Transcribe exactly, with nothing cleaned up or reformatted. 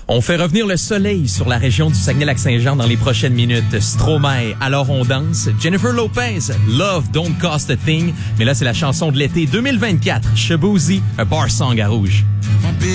On fait revenir le soleil sur la région du Saguenay-Lac-Saint-Jean dans les prochaines minutes. Stromae, Alors on danse. Jennifer Lopez, Love Don't Cost a Thing. Mais là, c'est la chanson de l'été deux mille vingt-quatre. Shaboozey, A Bar Song à Rouge.